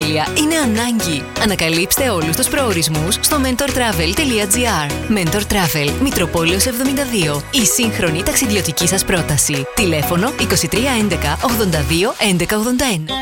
ασφάλεια είναι ανάγκη. Ανακαλύψτε όλους τους προορισμούς στο mentortravel.gr. Mentor Travel, Μητροπόλεως 72. Η σύγχρονη ταξιδιωτική σας πρόταση. Τηλέφωνο 23 11 82 11 81.